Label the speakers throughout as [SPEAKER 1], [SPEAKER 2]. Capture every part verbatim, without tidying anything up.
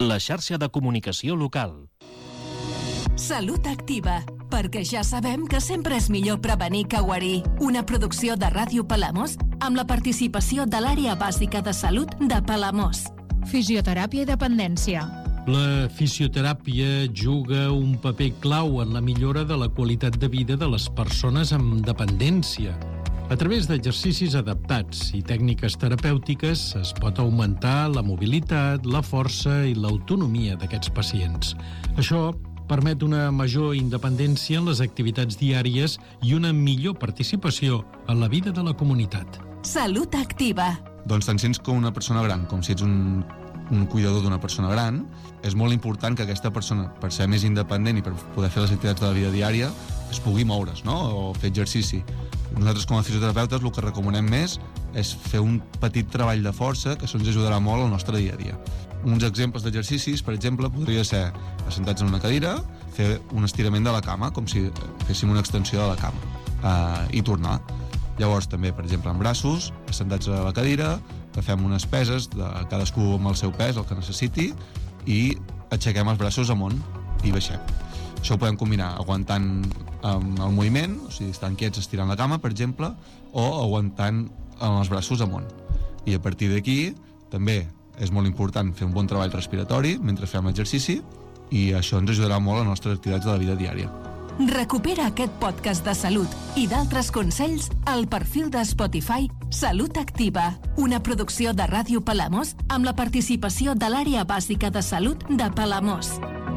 [SPEAKER 1] La xarxa de comunicació local.
[SPEAKER 2] Salut Activa, perquè ja sabem que sempre és millor prevenir que guarir. Una producció de Ràdio Palamós amb la participació de l'àrea bàsica de salut de Palamós.
[SPEAKER 3] Fisioteràpia i dependència.
[SPEAKER 4] La fisioteràpia juga un paper clau en la millora de la qualitat de vida de les persones amb dependència. A través d'exercicis adaptats i tècniques terapèutiques es pot augmentar la mobilitat, la força i l'autonomia d'aquests pacients. Això permet una major independència en les activitats diàries i una millor participació en la vida de la comunitat.
[SPEAKER 2] Salut Activa.
[SPEAKER 5] Doncs tant si ets com una persona gran, com si ets un, un cuidador d'una persona gran, és molt important que aquesta persona, per ser més independent i per poder fer les activitats de la vida diària, es pugui moure's, no? O fer exercici. Nosaltres com a fisioterapeutes el que recomanem més és fer un petit treball de força que això ens ajudarà molt al nostre dia a dia. Uns exemples d'exercicis, per exemple, podria ser assentats en una cadira, fer un estirament de la cama, com si féssim una extensió de la cama, eh, i tornar. Llavors també, per exemple, en braços, assentats a la cadira, fem unes peses, de cadascú amb el seu pes, el que necessiti, i aixequem els braços amunt i baixem. Això ho podem combinar aguantant amb el moviment, o sigui, estan quiets estirant la cama, per exemple, o aguantant amb els braços amunt. I a partir d'aquí, també és molt important fer un bon treball respiratori mentre fem exercici, i això ens ajudarà molt a les nostres activitats de la vida diària.
[SPEAKER 2] Recupera aquest podcast de salut i d'altres consells al perfil de Spotify Salut Activa, una producció de Ràdio Palamós amb la participació de l'àrea bàsica de salut de Palamós.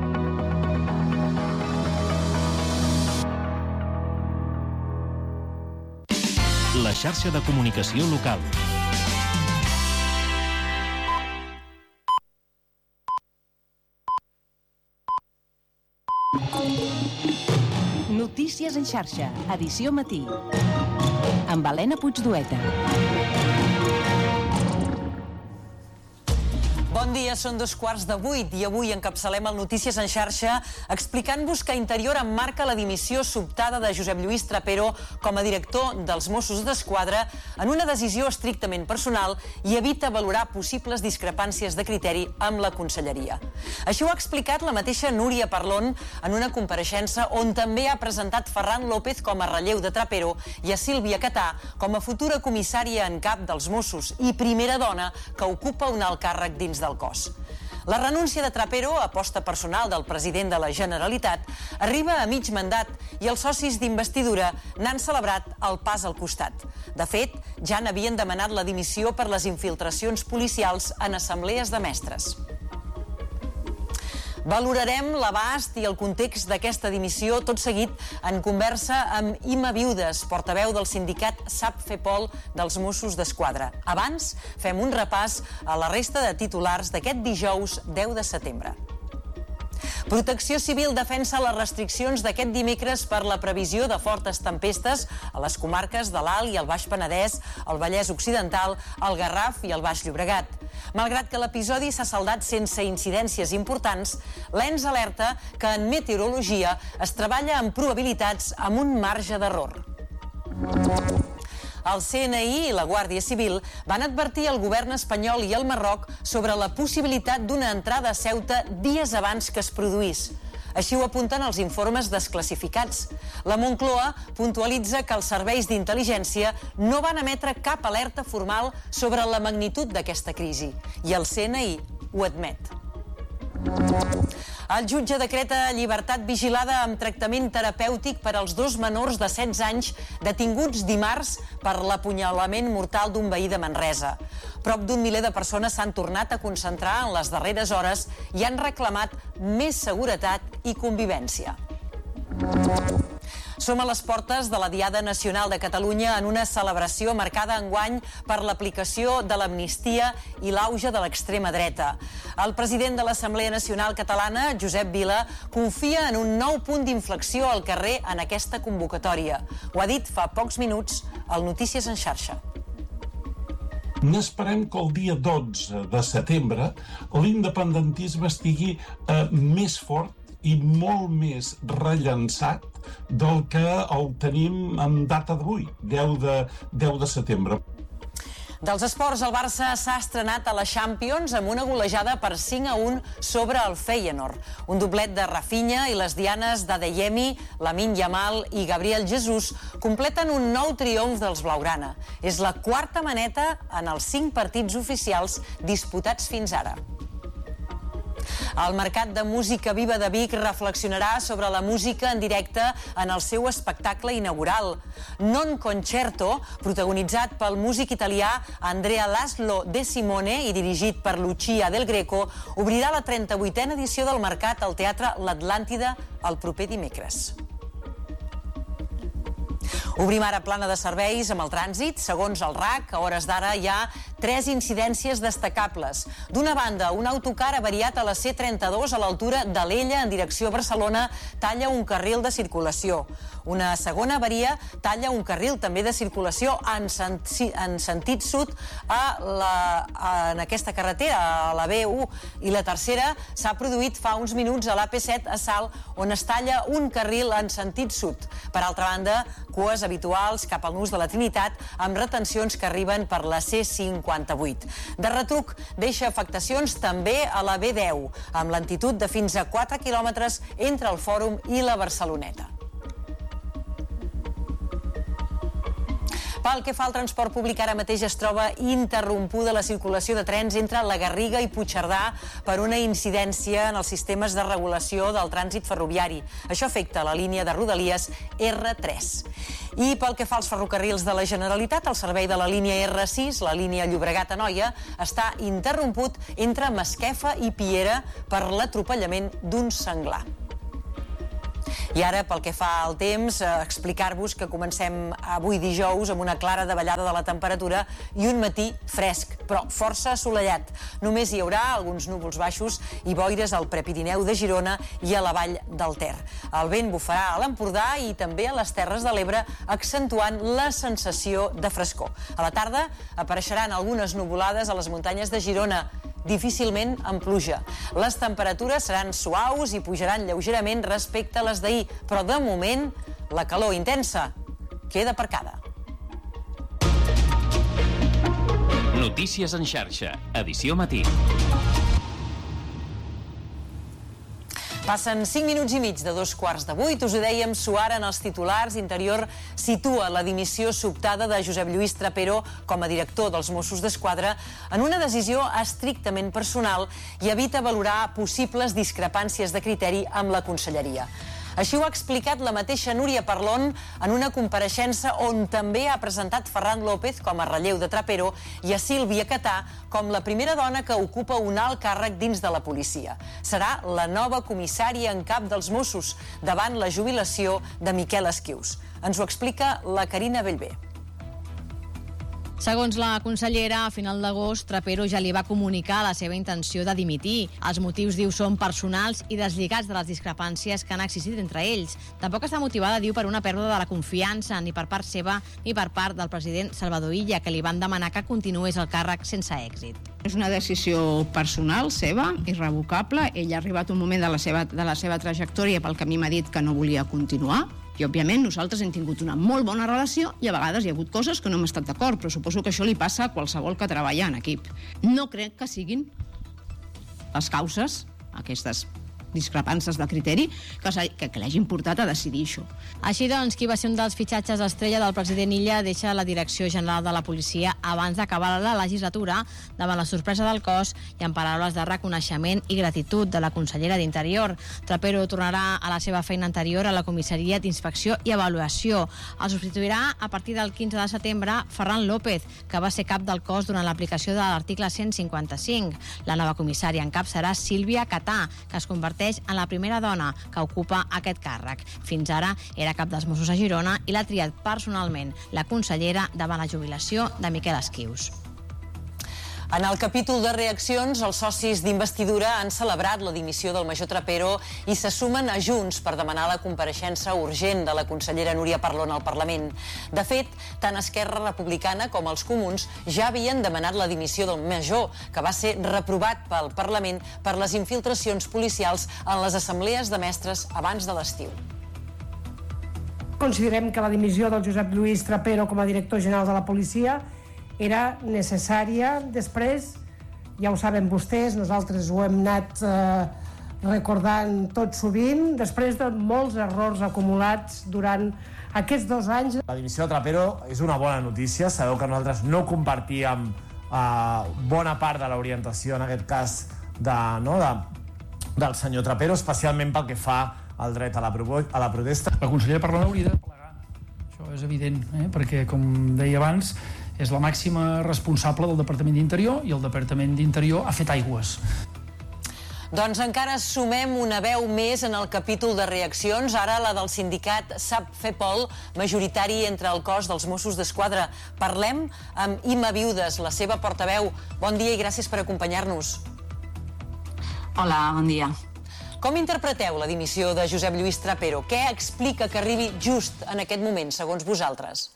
[SPEAKER 1] La xarxa de comunicació local.
[SPEAKER 6] Notícies en xarxa, edició matí. Amb Helena Puigdueta.
[SPEAKER 7] Bon dia, són dos quarts de vuit i avui encapçalem el Notícies en xarxa explicant-vos que Interior emmarca la dimissió sobtada de Josep Lluís Trapero com a director dels Mossos d'Esquadra en una decisió estrictament personal i evita valorar possibles discrepàncies de criteri amb la conselleria. Això ho ha explicat la mateixa Núria Parlon en una compareixença on també ha presentat Ferran López com a relleu de Trapero i a Sílvia Catà com a futura comissària en cap dels Mossos i primera dona que ocupa un alt càrrec dins del cos. La renúncia de Trapero, aposta personal del president de la Generalitat, arriba a mig mandat i els socis d'investidura n'han celebrat el pas al costat. De fet, ja n'havien demanat la dimissió per les infiltracions policials en assemblees de mestres. Valorarem l'abast i el context d'aquesta dimissió tot seguit en conversa amb Ima Viudes, portaveu del sindicat SAP-FEPOL dels Mossos d'Esquadra. Abans, fem un repàs a la resta de titulars d'aquest dijous deu de setembre. Protecció Civil defensa les restriccions d'aquest dimecres per la previsió de fortes tempestes a les comarques de l'Alt i el Baix Penedès, el Vallès Occidental, el Garraf i el Baix Llobregat. Malgrat que l'episodi s'ha saldat sense incidències importants, l'ENS alerta que en meteorologia es treballa amb probabilitats amb un marge d'error. El C N I i la Guàrdia Civil van advertir el govern espanyol i el Marroc sobre la possibilitat d'una entrada a Ceuta dies abans que es produís. Així ho apunten els informes desclassificats. La Moncloa puntualitza que els serveis d'intel·ligència no van emetre cap alerta formal sobre la magnitud d'aquesta crisi i el C N I ho admet. El jutge decreta llibertat vigilada amb tractament terapèutic per als dos menors de setze anys detinguts dimarts per l'apunyalament mortal d'un veí de Manresa. Prop d'un miler de persones s'han tornat a concentrar en les darreres hores i han reclamat més seguretat i convivència. Som a les portes de la Diada Nacional de Catalunya en una celebració marcada enguany per l'aplicació de l'amnistia i l'auge de l'extrema dreta. El president de l'Assemblea Nacional Catalana, Josep Vila, confia en un nou punt d'inflexió al carrer en aquesta convocatòria. Ho ha dit fa pocs minuts al Notícies en xarxa.
[SPEAKER 8] N'esperem que el dia dotze de setembre l'independentisme estigui eh, més fort i molt més rellançat del que el tenim en data d'avui, deu de setembre.
[SPEAKER 7] Dels esports, el Barça s'ha estrenat a la Champions amb una golejada per cinc a un sobre el Feyenoord. Un doblet de Rafinha i les dianes d'Adeyemi, Lamine Yamal i Gabriel Jesús completen un nou triomf dels blaugrana. És la quarta maneta en els cinc partits oficials disputats fins ara. El Mercat de Música Viva de Vic reflexionarà sobre la música en directe en el seu espectacle inaugural. Non Concerto, protagonitzat pel músic italià Andrea Laszlo De Simone i dirigit per Lucia Del Greco, obrirà la trenta-vuitena edició del Mercat al Teatre L'Atlàntida el proper dimecres. Obrim ara plana de serveis amb el trànsit. Segons el R A C, a hores d'ara hi ha tres incidències destacables. D'una banda, un autocar avariat a la C trenta-dos a l'altura d'Alella en direcció a Barcelona talla un carril de circulació. Una segona avaria talla un carril també de circulació en, senti, en sentit sud a la, a, en aquesta carretera, a la B u. I la tercera s'ha produït fa uns minuts a l'A P set a Salt, on es talla un carril en sentit sud. Per altra banda, cues habituals cap al nus de la Trinitat amb retencions que arriben per la C cinquanta-vuit. De retruc, deixa afectacions també a la B deu, amb lentitud de fins a quatre quilòmetres entre el Fòrum i la Barceloneta. Pel que fa al transport públic, ara mateix es troba interrompuda la circulació de trens entre la Garriga i Puigcerdà per una incidència en els sistemes de regulació del trànsit ferroviari. Això afecta la línia de Rodalies R tres. I pel que fa als ferrocarrils de la Generalitat, el servei de la línia R sis, la línia Llobregat-Anoia, està interromput entre Masquefa i Piera per l'atropellament d'un senglar. I ara, pel que fa al temps, explicar-vos que comencem avui dijous amb una clara davallada de la temperatura i un matí fresc, però força assolellat. Només hi haurà alguns núvols baixos i boires al Prepirineu de Girona i a la vall del Ter. El vent bufarà a l'Empordà i també a les Terres de l'Ebre, accentuant la sensació de frescor. A la tarda apareixeran algunes nuvolades a les muntanyes de Girona, difícilment amb pluja. Les temperatures seran suaus i pujaran lleugerament respecte a les d'ahir, però de moment la calor intensa queda aparcada.
[SPEAKER 1] Notícies en xarxa, edició matí.
[SPEAKER 7] Passen cinc minuts i mig de dos quarts de vuit. Us ho dèiem, suara en els titulars. Interior situa la dimissió sobtada de Josep Lluís Trapero com a director dels Mossos d'Esquadra en una decisió estrictament personal i evita valorar possibles discrepàncies de criteri amb la conselleria. Així ho ha explicat la mateixa Núria Parlon en una compareixença on també ha presentat Ferran López com a relleu de Trapero i a Sílvia Catà com la primera dona que ocupa un alt càrrec dins de la policia. Serà la nova comissària en cap dels Mossos davant la jubilació de Miquel Esquius. Ens ho explica la Carina Bellver.
[SPEAKER 3] Segons la consellera, a final d'agost, Trapero ja li va comunicar la seva intenció de dimitir. Els motius, diu, són personals i deslligats de les discrepàncies que han existit entre ells. Tampoc està motivada, diu, per una pèrdua de la confiança ni per part seva ni per part del president Salvador Illa, que li van demanar que continués el càrrec sense èxit.
[SPEAKER 9] És una decisió personal seva, irrevocable. Ell ha arribat un moment de la seva, de la seva trajectòria pel que a mi m'ha dit que no volia continuar. I, òbviament, nosaltres hem tingut una molt bona relació i a vegades hi ha hagut coses que no hem estat d'acord, però suposo que això li passa a qualsevol que treballa en equip. No crec que siguin les causes, aquestes discrepàncies de criteri, que, que, que l'hagin portat a decidir això.
[SPEAKER 3] Així doncs, qui va ser un dels fitxatges estrella del president Illa deixa la Direcció General de la Policia abans d'acabar la legislatura davant la sorpresa del cos i en paraules de reconeixement i gratitud de la consellera d'Interior. Trapero tornarà a la seva feina anterior a la comissaria d'Inspecció i Avaluació. El substituirà a partir del quinze de setembre Ferran López, que va ser cap del cos durant l'aplicació de l'article cent cinquanta-cinc. La nova comissària en cap serà Sílvia Catà, que es converteix en la primera dona que ocupa aquest càrrec. Fins ara era cap dels Mossos a Girona i l'ha triat personalment la consellera davant la jubilació de Miquel Esquius.
[SPEAKER 7] En el capítol de reaccions, els socis d'investidura han celebrat la dimissió del major Trapero i se sumen a Junts per demanar la compareixença urgent de la consellera Núria Parlon al Parlament. De fet, tant Esquerra Republicana com els Comuns ja havien demanat la dimissió del major, que va ser reprovat pel Parlament per les infiltracions policials en les assemblees de mestres abans de l'estiu.
[SPEAKER 10] Considerem que la dimissió del Josep Lluís Trapero com a director general de la policia era necessària. Després, ja ho saben vostès, nosaltres ho hem anat eh, recordant tot sovint, després de molts errors acumulats durant aquests dos anys.
[SPEAKER 11] La dimissió de Trapero és una bona notícia. Sabeu que nosaltres no compartíem eh, bona part de l'orientació, en aquest cas, de, no, de, del senyor Trapero, especialment pel que fa al dret a la, a la protesta.
[SPEAKER 12] La consellera Parlon hauria de plegar, això és evident, eh? perquè, com deia abans, és la màxima responsable del Departament d'Interior i el Departament d'Interior ha fet aigües.
[SPEAKER 7] Doncs encara sumem una veu més en el capítol de reaccions, ara la del sindicat SAPFEPOL, majoritari entre el cos dels Mossos d'Esquadra. Parlem amb Imma Viudes, la seva portaveu. Bon dia i gràcies per acompanyar-nos.
[SPEAKER 13] Hola, bon dia.
[SPEAKER 7] Com interpreteu la dimissió de Josep Lluís Trapero? Què explica que arribi just en aquest moment, segons vosaltres?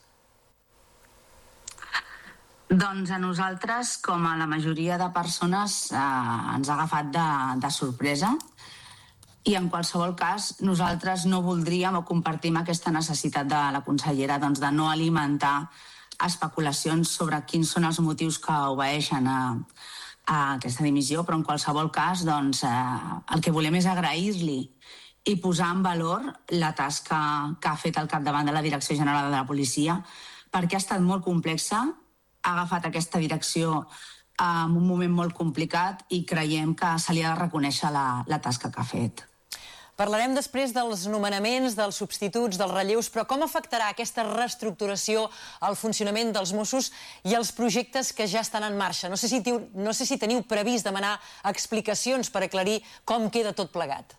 [SPEAKER 13] Doncs a nosaltres, com a la majoria de persones, eh, ens ha agafat de, de sorpresa i en qualsevol cas nosaltres no voldríem o compartim aquesta necessitat de la consellera doncs, de no alimentar especulacions sobre quins són els motius que obeeixen a, a aquesta dimissió, però en qualsevol cas doncs, eh, el que volem és agrair-li i posar en valor la tasca que ha fet al capdavant de la Direcció General de la Policia, perquè ha estat molt complexa, ha agafat aquesta direcció en un moment molt complicat i creiem que se li ha de reconèixer la, la tasca que ha fet.
[SPEAKER 7] Parlarem després dels nomenaments, dels substituts, dels relleus, però com afectarà aquesta reestructuració al funcionament dels Mossos i els projectes que ja estan en marxa? No sé si, tiu, no sé si teniu previst demanar explicacions per aclarir com queda tot plegat.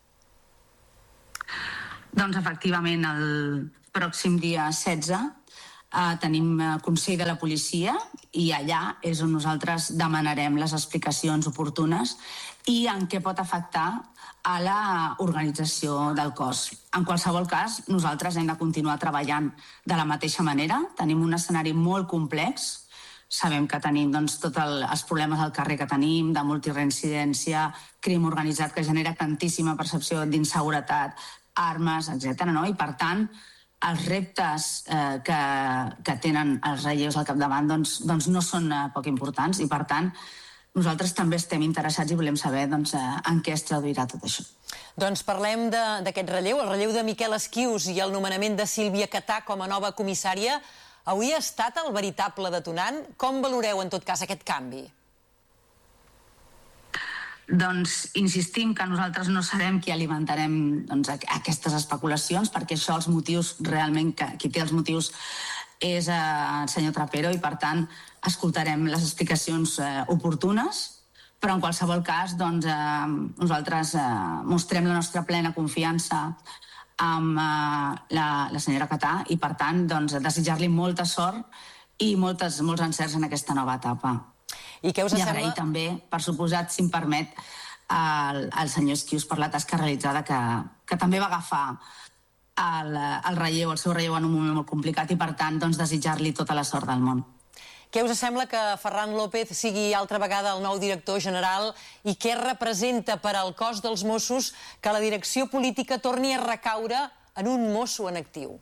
[SPEAKER 13] Doncs efectivament, el pròxim dia setze Uh, tenim uh, Consell de la Policia i allà és on nosaltres demanarem les explicacions oportunes i en què pot afectar a l'organització del cos. En qualsevol cas, nosaltres hem de continuar treballant de la mateixa manera. Tenim un escenari molt complex. Sabem que tenim doncs, tots el, els problemes al carrer que tenim, de multireincidència, crim organitzat que genera tantíssima percepció d'inseguretat, armes, etcètera. No? I per tant, els reptes eh, que, que tenen els relleus al capdavant doncs, doncs no són eh, poc importants i, per tant, nosaltres també estem interessats i volem saber doncs, eh, en què es traduirà tot això.
[SPEAKER 7] Doncs parlem d'aquest relleu, el relleu de Miquel Esquius i el nomenament de Sílvia Catà com a nova comissària. Hauria estat el veritable detonant? Com valoreu, en tot cas, aquest canvi?
[SPEAKER 13] Doncs insistim que nosaltres no serem qui alimentarem doncs, aquestes especulacions, perquè això els motius realment, que, qui té els motius és eh, el senyor Trapero i per tant escoltarem les explicacions eh, oportunes, però en qualsevol cas doncs, eh, nosaltres eh, mostrem la nostra plena confiança amb eh, la, la senyora Catà i per tant doncs, desitjar-li molta sort i moltes, molts encerts en aquesta nova etapa.
[SPEAKER 7] I què us
[SPEAKER 13] I
[SPEAKER 7] sembla?
[SPEAKER 13] agrair també, per suposat, si em permet, al, al senyor Esquius per la tasca realitzada que, que també va agafar el, el relleu, el seu relleu en un moment molt complicat i per tant doncs, desitjar-li tota la sort del món.
[SPEAKER 7] Què us sembla que Ferran López sigui altra vegada el nou director general i què representa per al cos dels Mossos que la direcció política torni a recaure en un mosso en actiu?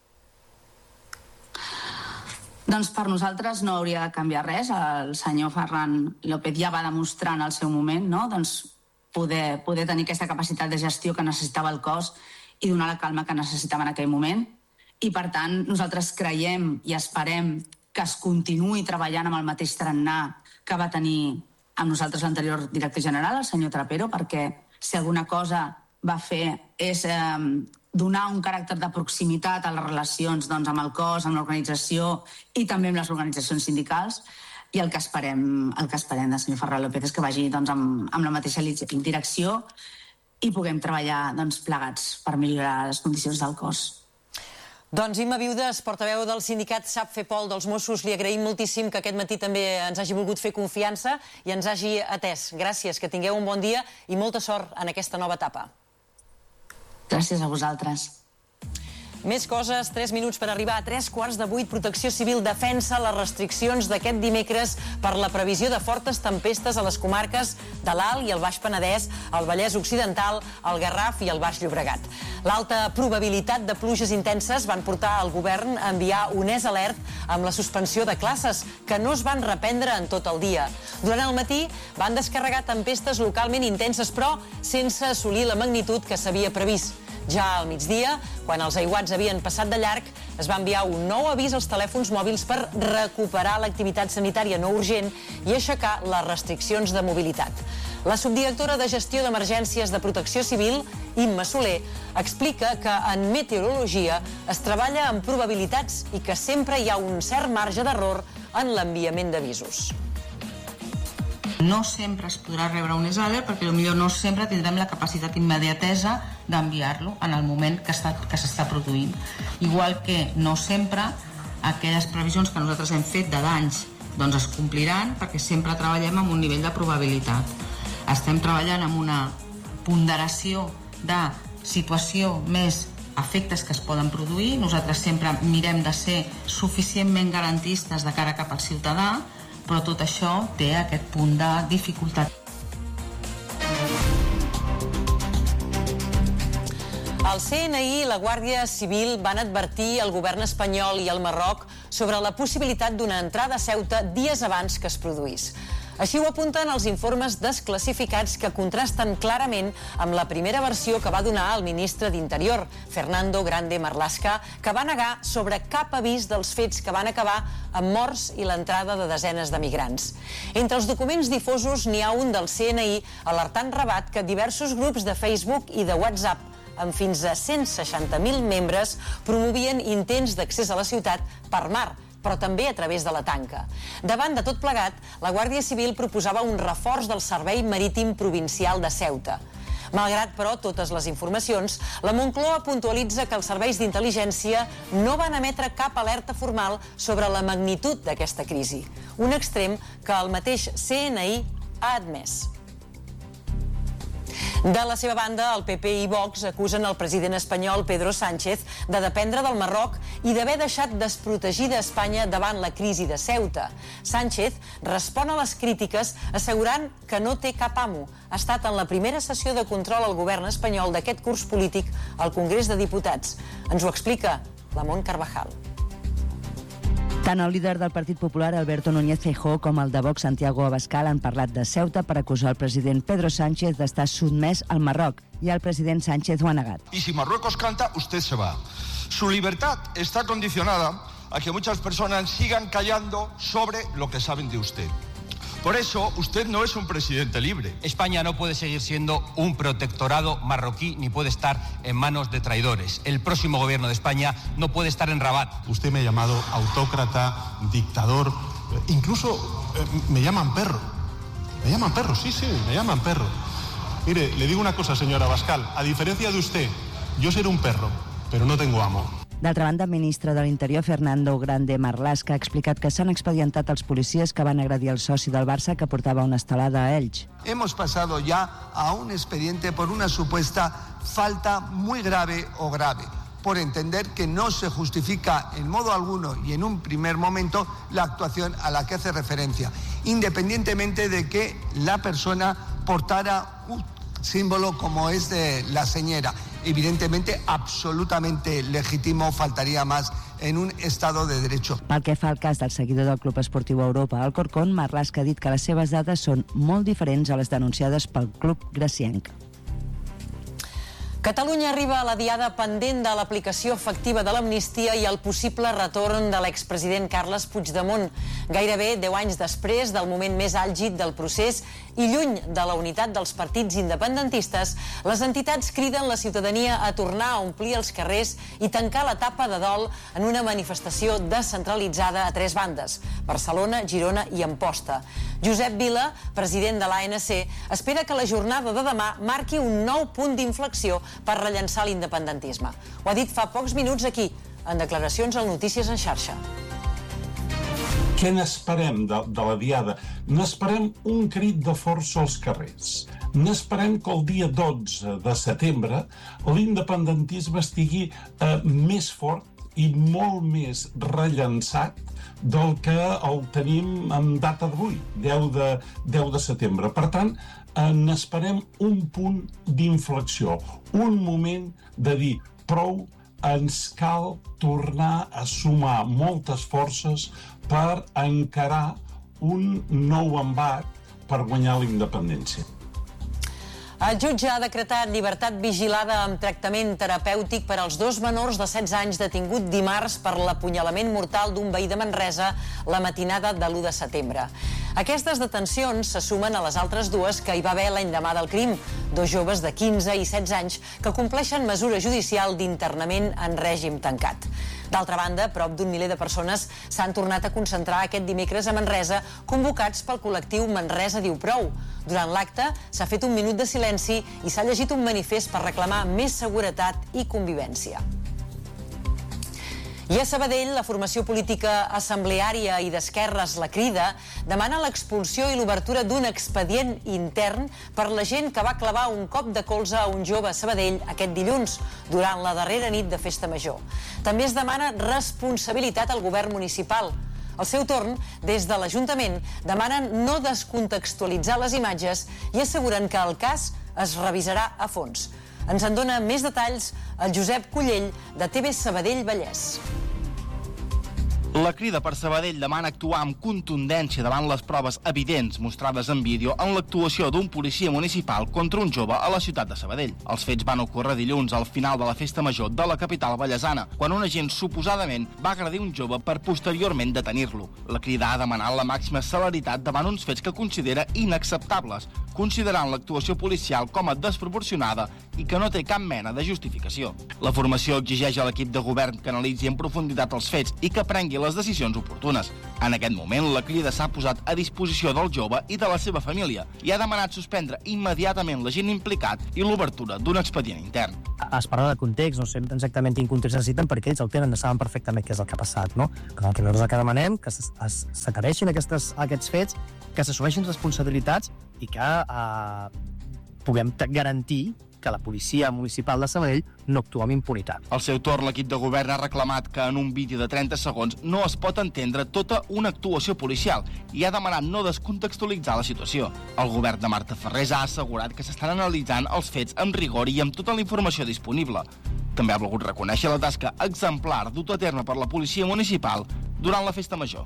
[SPEAKER 13] Doncs per nosaltres no hauria de canviar res. El senyor Ferran López ja va demostrar en el seu moment no? doncs poder, poder tenir aquesta capacitat de gestió que necessitava el cos i donar la calma que necessitava en aquell moment. I per tant nosaltres creiem i esperem que es continuï treballant amb el mateix tarannà que va tenir amb nosaltres l'anterior director general, el senyor Trapero, perquè si alguna cosa va fer és eh, donar un caràcter de proximitat a les relacions doncs, amb el cos, amb l'organització i també amb les organitzacions sindicals. I el que esperem, el que esperem del senyor Ferran López és que vagi doncs, amb, amb la mateixa direcció i puguem treballar doncs, plegats per millorar les condicions del cos.
[SPEAKER 7] Doncs Imma Viudes, portaveu del sindicat SAPFEPOL dels Mossos, li agraïm moltíssim que aquest matí també ens hagi volgut fer confiança i ens hagi atès. Gràcies, que tingueu un bon dia i molta sort en aquesta nova etapa.
[SPEAKER 13] Gràcies a vosaltres.
[SPEAKER 7] Més coses, tres minuts per arribar a tres quarts de vuit. Protecció Civil defensa les restriccions d'aquest dimecres per la previsió de fortes tempestes a les comarques de l'Alt i el Baix Penedès, el Vallès Occidental, el Garraf i el Baix Llobregat. L'alta probabilitat de pluges intenses van portar el govern a enviar un és alert amb la suspensió de classes, que no es van reprendre en tot el dia. Durant el matí van descarregar tempestes localment intenses, però sense assolir la magnitud que s'havia previst. Ja al migdia, quan els aiguats havien passat de llarg, es va enviar un nou avís als telèfons mòbils per recuperar l'activitat sanitària no urgent i aixecar les restriccions de mobilitat. La subdirectora de Gestió d'Emergències de Protecció Civil, Imma Soler, explica que en meteorologia es treballa amb probabilitats i que sempre hi ha un cert marge d'error en l'enviament d'avisos.
[SPEAKER 14] No sempre es podrà rebre un és alert perquè potser no sempre tindrem la capacitat immediatesa d'enviar-lo en el moment que s'està produint. Igual que no sempre aquelles previsions que nosaltres hem fet de danys doncs es compliran perquè sempre treballem amb un nivell de probabilitat. Estem treballant amb una ponderació de situació més efectes que es poden produir. Nosaltres sempre mirem de ser suficientment garantistes de cara cap al ciutadà, però tot això té aquest punt de dificultat.
[SPEAKER 7] El C N I i la Guàrdia Civil van advertir el govern espanyol i el Marroc sobre la possibilitat d'una entrada a Ceuta dies abans que es produís. Així ho apunten els informes desclassificats que contrasten clarament amb la primera versió que va donar el ministre d'Interior, Fernando Grande Marlaska, que va negar sobre cap avís dels fets que van acabar amb morts i l'entrada de desenes de migrants. Entre els documents difosos n'hi ha un del C N I alertant Rabat que diversos grups de Facebook i de WhatsApp amb fins a cent seixanta mil membres promovien intents d'accés a la ciutat per mar, però també a través de la tanca. Davant de tot plegat, la Guàrdia Civil proposava un reforç del Servei Marítim Provincial de Ceuta. Malgrat, però, totes les informacions, la Moncloa puntualitza que els serveis d'intel·ligència no van emetre cap alerta formal sobre la magnitud d'aquesta crisi, un extrem que el mateix C N I ha admès. De la seva banda, el P P i Vox acusen el president espanyol Pedro Sánchez de dependre del Marroc i d'haver deixat desprotegida Espanya davant la crisi de Ceuta. Sánchez respon a les crítiques assegurant que no té cap amo. Ha estat en la primera sessió de control al govern espanyol d'aquest curs polític al Congrés de Diputats. Ens ho explica la Mont Carvajal.
[SPEAKER 15] Tant el líder del Partit Popular, Alberto Núñez Feijóo, com el de Vox, Santiago Abascal, han parlat de Ceuta per acusar el president Pedro Sánchez d'estar sotmès al Marroc, i el president Sánchez ho ha negat.
[SPEAKER 16] Y si Marruecos canta, usted se va. Su libertad está condicionada a que muchas personas sigan callando sobre lo que saben de usted. Por eso, usted no es un presidente libre.
[SPEAKER 17] España no puede seguir siendo un protectorado marroquí ni puede estar en manos de traidores. El próximo gobierno de España no puede estar en Rabat.
[SPEAKER 18] Usted me ha llamado autócrata, dictador, incluso eh, me llaman perro. Me llaman perro, sí, sí, me llaman perro. Mire, le digo una cosa, señora Abascal, a diferencia de usted, yo seré un perro, pero no tengo amo.
[SPEAKER 15] D'altra banda, el ministre de l'Interior, Fernando Grande Marlaska, ha explicat que s'han expedientat els policies que van agredir el soci del Barça que portava una estelada a Elx.
[SPEAKER 19] Hemos pasado ya a un expediente por una supuesta falta muy grave o grave, por entender que no se justifica en modo alguno y en un primer momento la actuación a la que hace referencia, independientemente de que la persona portara un símbolo como es de la señera. Evidentemente, absolutamente legítimo, faltaría más en un Estado de Derecho.
[SPEAKER 15] Pel que fa al cas del seguidor del Club Esportiu Europa, Alcorcón, Marlaska ha dit que les seves dades són molt diferents a les denunciades pel club gracienc.
[SPEAKER 7] Catalunya arriba a la diada pendent de l'aplicació efectiva de l'amnistia i el possible retorn de l'expresident Carles Puigdemont. Gairebé deu anys després del moment més àlgid del procés i lluny de la unitat dels partits independentistes, les entitats criden la ciutadania a tornar a omplir els carrers i tancar l'etapa de dol en una manifestació descentralitzada a tres bandes: Barcelona, Girona i Amposta. Josep Vila, president de l'A N C, espera que la jornada de demà marqui un nou punt d'inflexió per rellançar l'independentisme. Ho ha dit fa pocs minuts aquí, en declaracions al Notícies en xarxa.
[SPEAKER 8] Què n'esperem de, de la Diada? N'esperem un crit de força als carrers. N'esperem que el dia dotze de setembre l'independentisme estigui eh, més fort i molt més rellançat del que el tenim en data d'avui, deu de setembre. Per tant, eh, n'esperem un punt d'inflexió, un moment de dir prou, ens cal tornar a sumar moltes forces per encarar un nou embat per guanyar la independència.
[SPEAKER 7] El jutge ha decretat llibertat vigilada amb tractament terapèutic per als dos menors de setze anys detingut dimarts per l'apunyalament mortal d'un veí de Manresa la matinada de l'u de setembre. Aquestes detencions se sumen a les altres dues que hi va haver l'endemà del crim, dos joves de quinze i setze anys que compleixen mesura judicial d'internament en règim tancat. D'altra banda, prop d'un miler de persones s'han tornat a concentrar aquest dimecres a Manresa, convocats pel col·lectiu Manresa Diu Prou. Durant l'acte s'ha fet un minut de silenci i s'ha llegit un manifest per reclamar més seguretat i convivència. I a Sabadell, la formació política assembleària i d'esquerres La Crida demana l'expulsió i l'obertura d'un expedient intern per la gent que va clavar un cop de colze a un jove a Sabadell aquest dilluns, durant la darrera nit de Festa Major. També es demana responsabilitat al govern municipal. Al seu torn, des de l'Ajuntament, demanen no descontextualitzar les imatges i asseguren que el cas es revisarà a fons. Ens en dona més detalls el Josep Collell, de T V Sabadell Vallès.
[SPEAKER 20] La Crida per Sabadell demana actuar amb contundència davant les proves evidents mostrades en vídeo en l'actuació d'un policia municipal contra un jove a la ciutat de Sabadell. Els fets van ocórrer dilluns al final de la Festa Major de la capital vallesana, quan un agent suposadament va agredir un jove per posteriorment detenir-lo. La Crida ha demanat la màxima celeritat davant uns fets que considera inacceptables, considerant l'actuació policial com a desproporcionada i que no té cap mena de justificació. La formació exigeix a l'equip de govern que analitzi en profunditat els fets i que prengui les decisions oportunes. En aquest moment, la Crida s'ha posat a disposició del jove i de la seva família i ha demanat suspendre immediatament l'agent implicat i l'obertura d'un expedient intern.
[SPEAKER 21] Es parla de context, no sé exactament quin context necessiten perquè ells el tenen, saben perfectament què és el que ha passat, no? Que el que nosaltres el que demanem que s'aclareixin aquests fets, que s'assumeixin responsabilitats i que eh, puguem garantir que la policia municipal de Sabadell no actua amb impunitat.
[SPEAKER 20] Al seu torn, l'equip de govern ha reclamat que en un vídeo de trenta segons no es pot entendre tota una actuació policial i ha demanat no descontextualitzar la situació. El govern de Marta Ferrés ha assegurat que s'estan analitzant els fets amb rigor i amb tota la informació disponible. També ha volgut reconèixer la tasca exemplar duta a terme per la policia municipal durant la Festa Major.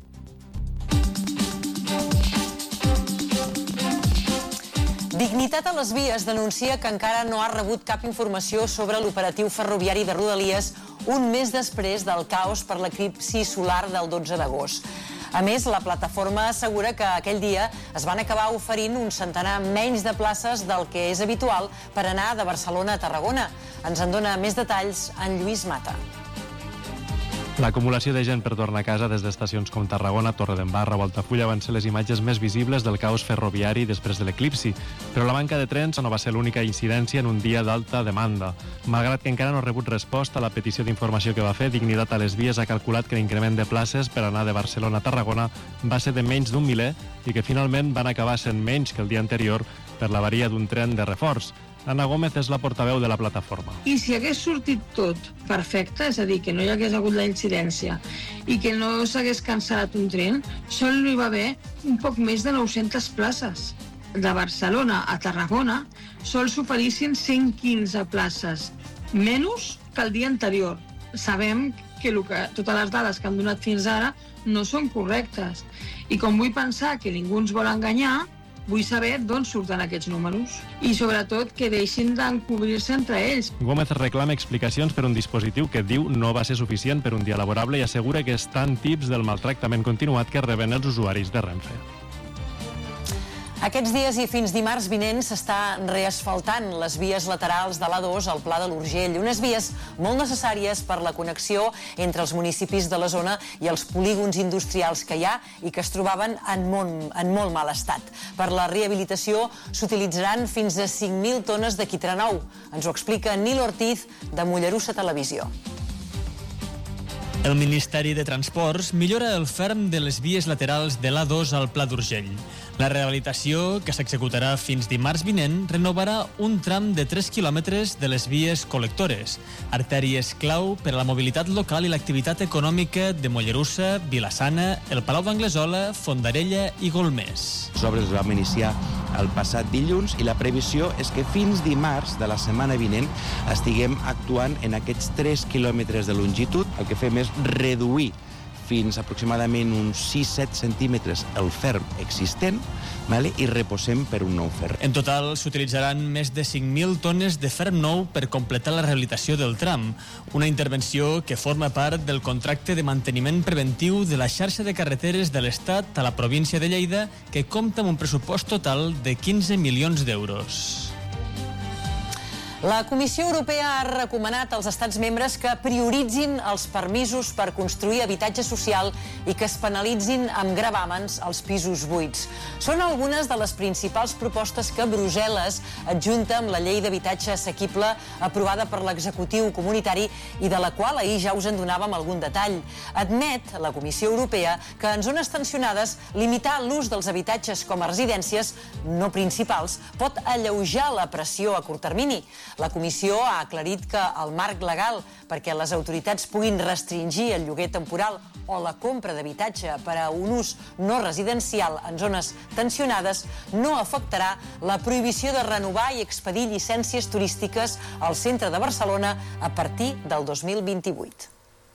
[SPEAKER 7] Dignitat a les Vies denuncia que encara no ha rebut cap informació sobre l'operatiu ferroviari de Rodalies un mes després del caos per l'eclipsi solar del dotze d'agost. A més, la plataforma assegura que aquell dia es van acabar oferint un centenar menys de places del que és habitual per anar de Barcelona a Tarragona. Ens en dona més detalls en Lluís Mata.
[SPEAKER 22] L'acumulació de gent per tornar a casa des d'estacions com Tarragona, Torredembarra o Altafulla van ser les imatges més visibles del caos ferroviari després de l'eclipsi, però la manca de trens no va ser l'única incidència en un dia d'alta demanda. Malgrat que encara no ha rebut resposta a la petició d'informació que va fer, Dignitat a les Vies ha calculat que l'increment de places per anar de Barcelona a Tarragona va ser de menys d'un miler i que finalment van acabar sent menys que el dia anterior per l'avaria d'un tren de reforç. Anna Gómez és la portaveu de la plataforma.
[SPEAKER 23] I si hagués sortit tot perfecte, és a dir, que no hi hagués hagut la incidència i que no s'hagués cancel·lat un tren, sol hi va haver un poc més de nou-centes places. De Barcelona a Tarragona sol s'oferissin cent quinze places, menys que el dia anterior. Sabem que, que totes les dades que han donat fins ara no són correctes. I com vull pensar que ningú ens vol enganyar, vull saber d'on surten aquests números i, sobretot, que deixin d'encobrir-se entre ells.
[SPEAKER 22] Gómez reclama explicacions per un dispositiu que diu no va ser suficient per un dia laborable i assegura que estan tips del maltractament continuat que reben els usuaris de Renfe.
[SPEAKER 7] Aquests dies i fins dimarts vinent s'està reasfaltant les vies laterals de l'A dos al Pla de l'Urgell, unes vies molt necessàries per la connexió entre els municipis de la zona i els polígons industrials que hi ha i que es trobaven en molt, en molt mal estat. Per la rehabilitació s'utilitzaran fins a cinc mil tones de quitrà nou. Ens ho explica Nil Ortiz, de Mollerussa Televisió.
[SPEAKER 2] El Ministeri de Transports millora el ferm de les vies laterals de l'A dos al Pla d'Urgell. La rehabilitació, que s'executarà fins dimarts vinent, renovarà un tram de tres quilòmetres de les vies col·lectores, artèries clau per a la mobilitat local i l'activitat econòmica de Mollerussa, Vila-sana, el Palau d'Anglesola, Fondarella i Golmés.
[SPEAKER 4] Les obres les vam iniciar el passat dilluns i la previsió és que fins dimarts de la setmana vinent estiguem actuant en aquests tres quilòmetres de longitud. El que fem és reduir fins aproximadament uns sis a set centímetres el ferm existent, vale? I reposem per un nou ferm.
[SPEAKER 2] En total s'utilitzaran més de cinc mil tones de ferm nou per completar la rehabilitació del tram, una intervenció que forma part del contracte de manteniment preventiu de la xarxa de carreteres de l'Estat a la província de Lleida, que compta amb un pressupost total de quinze milions d'euros.
[SPEAKER 7] La Comissió Europea ha recomanat als estats membres que prioritzin els permisos per construir habitatge social i que es penalitzin amb gravàmens els pisos buits. Són algunes de les principals propostes que Brussel·les adjunta amb la llei d'habitatge assequible aprovada per l'executiu comunitari i de la qual ahir ja us en donàvem algun detall. Admet la Comissió Europea que en zones tensionades limitar l'ús dels habitatges com a residències no principals pot alleujar la pressió a curt termini. La Comissió ha aclarit que el marc legal perquè les autoritats puguin restringir el lloguer temporal o la compra d'habitatge per a un ús no residencial en zones tensionades no afectarà la prohibició de renovar i expedir llicències turístiques al centre de Barcelona a partir del dos mil vint-i-vuit.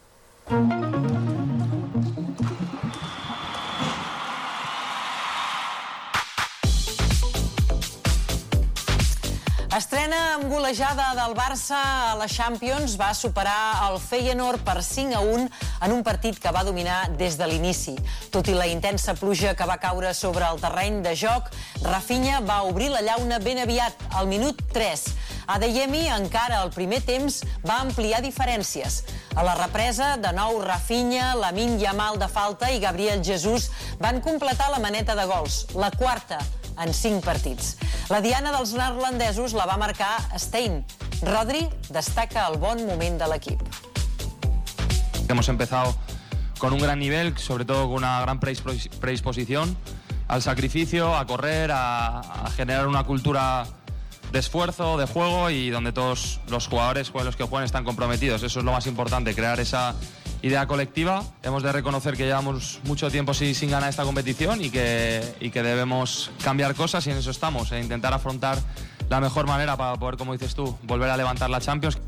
[SPEAKER 7] Estrena amb golejada del Barça a la Champions, va superar el Feyenoord per cinc a un en un partit que va dominar des de l'inici. Tot i la intensa pluja que va caure sobre el terreny de joc, Rafinha va obrir la llauna ben aviat, al minut tres. Adeyemi, encara al primer temps, va ampliar diferències. A la represa, de nou Rafinha, Lamine Yamal de falta i Gabriel Jesús van completar la maneta de gols, la quarta en cinc partits. La diana dels neerlandesos la va marcar Stein. Rodri destaca el bon moment de l'equip.
[SPEAKER 5] Hemos empezado con un gran nivel, sobre todo con una gran predisposición al sacrificio, a correr, a, a generar una cultura de esfuerzo, de juego y donde todos los jugadores, los que juegan, están comprometidos. Eso es lo más importante, crear esa idea colectiva. Hemos de reconocer que llevamos mucho tiempo sin, sin ganar esta competición y que, y que debemos cambiar cosas y en eso estamos, e intentar afrontar la mejor manera para poder, como dices tú, volver a levantar la Champions.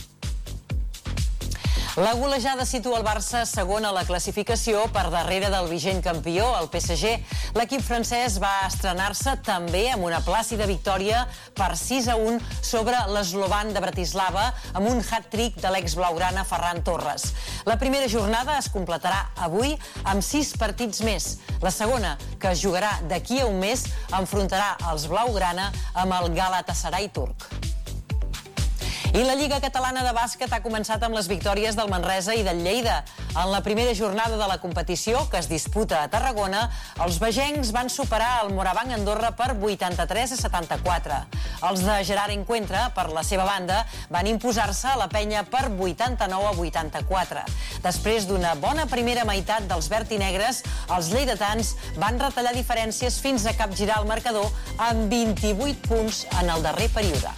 [SPEAKER 7] La golejada situa el Barça segon a la classificació per darrere del vigent campió, el P S G. L'equip francès va estrenar-se també amb una plàcida victòria per sis a un sobre l'Eslovan de Bratislava amb un hat-trick de l'ex-blaugrana Ferran Torres. La primera jornada es completarà avui amb sis partits més. La segona, que es jugarà d'aquí a un mes, enfrontarà els blaugrana amb el Galatasaray turc. I la Lliga Catalana de Bàsquet ha començat amb les victòries del Manresa i del Lleida. En la primera jornada de la competició, que es disputa a Tarragona, els bagencs van superar el Morabanc Andorra per vuitanta-tres a setanta-quatre. Els de Gerard Encuentra, per la seva banda, van imposar-se a la Penya per vuitanta-nou a vuitanta-quatre. Després d'una bona primera meitat dels verd i negres, els lleidatans van retallar diferències fins a capgirar el marcador amb vint-i-vuit punts en el darrer període.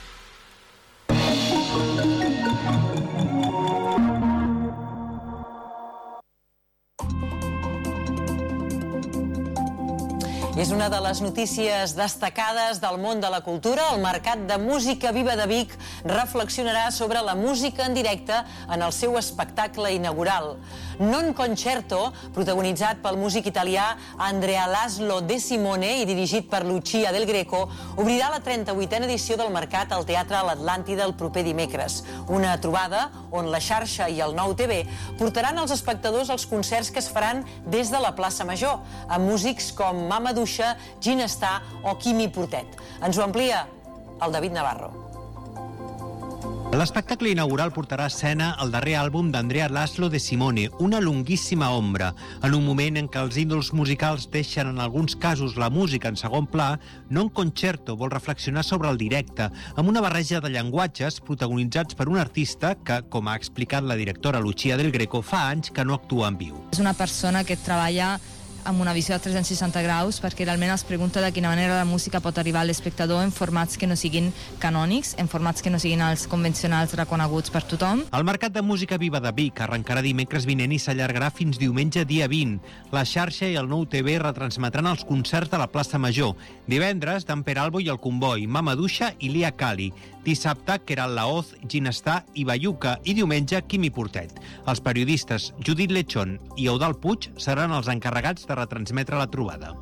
[SPEAKER 7] És una de les notícies destacades del món de la cultura. El Mercat de Música Viva de Vic reflexionarà sobre la música en directe en el seu espectacle inaugural. Non Concerto, protagonitzat pel músic italià Andrea Laszlo De Simone i dirigit per Lucia Del Greco, obrirà la trenta-vuitena edició del Mercat al Teatre L'Atlàntida el proper dimecres. Una trobada on la xarxa i el Nou T V portaran als espectadors els concerts que es faran des de la plaça Major, amb músics com Mama Duixa, Ginestar o Quimi Portet. Ens ho amplia el David Navarro.
[SPEAKER 1] L'espectacle inaugural portarà a escena el darrer àlbum d'Andrea Laszlo de Simone, Una longuíssima ombra. En un moment en què els ídols musicals deixen en alguns casos la música en segon pla, Non Concerto vol reflexionar sobre el directe, amb una barreja de llenguatges protagonitzats per un artista que, com ha explicat la directora Lucia Del Greco, fa anys que no actua en viu.
[SPEAKER 6] És una persona que treballa amb una visió de tres-cents seixanta graus, perquè realment es pregunta de quina manera la música pot arribar a l'espectador en formats que no siguin canònics, en formats que no siguin els convencionals reconeguts per tothom.
[SPEAKER 1] El Mercat de Música Viva de Vic arrencarà dimecres vinent i s'allargarà fins diumenge dia vint. La xarxa i el Nou T V retransmetran els concerts de la plaça Major. Divendres, Dan Peralbo i el Comboi, Mama Duixa i Lia Cali. Dissabte, Queralt Laoz, Ginestà i Bayuca. I diumenge, Quimi Portet. Els periodistes Judit Lechón i Eudald Puig seran els encarregats de retransmetre la trobada.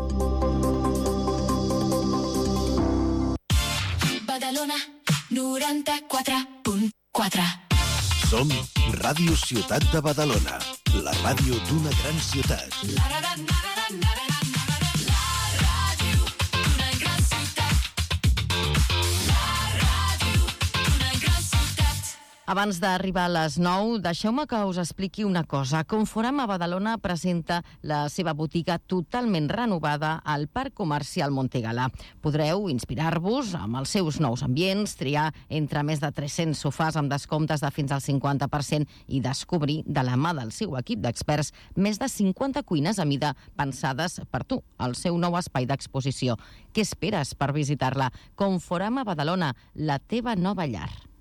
[SPEAKER 9] Badalona noranta-quatre punt quatre.
[SPEAKER 24] Som Ràdio Ciutat de Badalona, la ràdio d'una gran ciutat.
[SPEAKER 25] Abans d'arribar a les nou, deixeu-me que us expliqui una cosa. Conforama Badalona presenta la seva botiga totalment renovada al Parc Comercial Montegala. Podreu inspirar-vos amb els seus nous ambients, triar entre més de tres-cents sofàs amb descomptes de fins al cinquanta per cent i descobrir, de la mà del seu equip d'experts, més de cinquanta cuines a mida pensades per tu, al seu nou espai d'exposició. Què esperes per visitar-la? Conforama Badalona, la teva nova llar.